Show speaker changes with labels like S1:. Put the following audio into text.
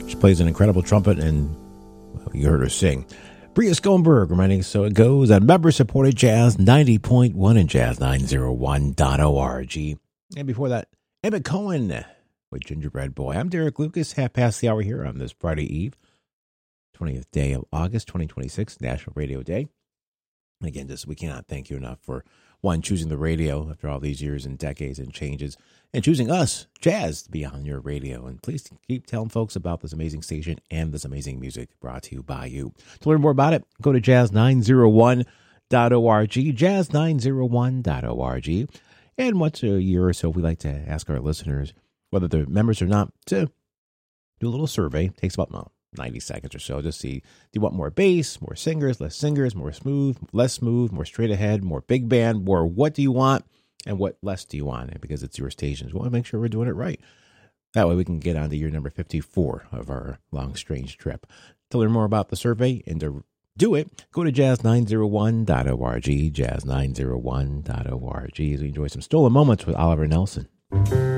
S1: She plays an incredible trumpet, and well, you heard her sing. Bria Schoenberg reminding us So It Goes on member-supported Jazz 90.1 and Jazz901.org. And before that, Emmett Cohen with Gingerbread Boy. I'm Derek Lucas, half past the hour here on this Friday Eve, 20th day of August, 2026, National Radio Day. And again, we cannot thank you enough for, one, choosing the radio after all these years and decades and changes, and choosing us, Jazz, to be on your radio. And please keep telling folks about this amazing station and this amazing music brought to you by you. To learn more about it, go to jazz901.org, jazz901.org. And once a year or so, we like to ask our listeners, whether they're members or not, to do a little survey. It takes about 90 seconds or so. Just see, do you want more bass, more singers, more smooth, less smooth, more straight ahead, more big band, more what do you want, and what less do you want? And because it's your stations, we want to make sure we're doing it right. That way we can get on to year number 54 of our long, strange trip. To learn more about the survey and to do it, go to jazz901.org, jazz901.org, as we enjoy some stolen moments with Oliver Nelson.